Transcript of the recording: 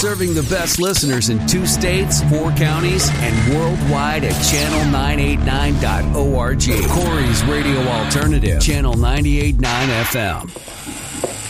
Serving the best listeners in 2 states, 4 counties, and worldwide at channel989.org. Corey's Radio Alternative, Channel 98.9 FM.